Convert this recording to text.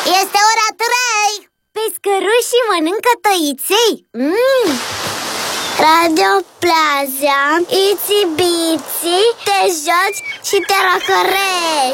Este ora 3! Pescărușii mănâncă tăiței. Radio Plaza, Itsy Bitsy, te joci și te răcărești.